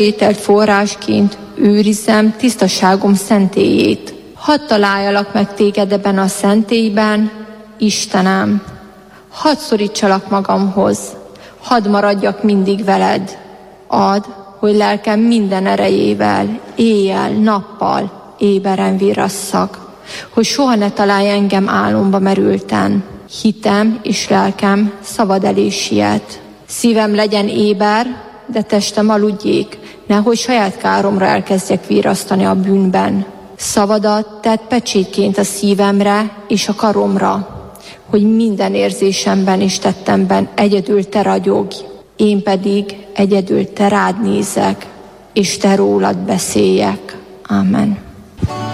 ételt forrásként őrizzem tisztaságom szentélyét. Hadd találjalak meg téged ebben a szentélyben, Istenem. Hadd szorítsalak magamhoz, hadd maradjak mindig veled. Add, hogy lelkem minden erejével, éjjel-nappal éberen virasszak, hogy soha ne találj engem álomba merülten. Hitem és lelkem szabad elé siet. Szívem legyen éber, de testem aludjék, nehogy saját káromra elkezdjek virasztani a bűnben. Szavadat tedd pecsétként a szívemre és a karomra, hogy minden érzésemben és tettemben egyedül te ragyogj, én pedig egyedül te rád nézek, és te rólad beszéljek. Amen.